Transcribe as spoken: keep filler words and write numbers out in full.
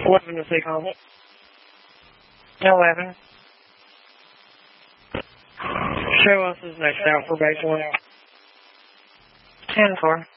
eleven to Seacom. eleven. Show us is next out for base one. ten four.